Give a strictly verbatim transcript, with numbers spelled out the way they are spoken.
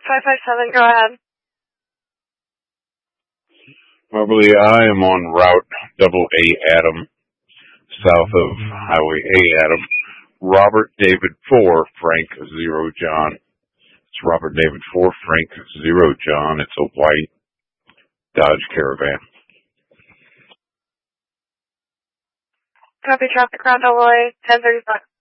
five five seven, go ahead. Moberly, I am on Route Double A Adam, south of Highway A Adam. Robert David four, Frank Zero John. It's Robert David four, Frank Zero John. It's a white Dodge Caravan. Copy, traffic, Route Double A, ten thirty-five.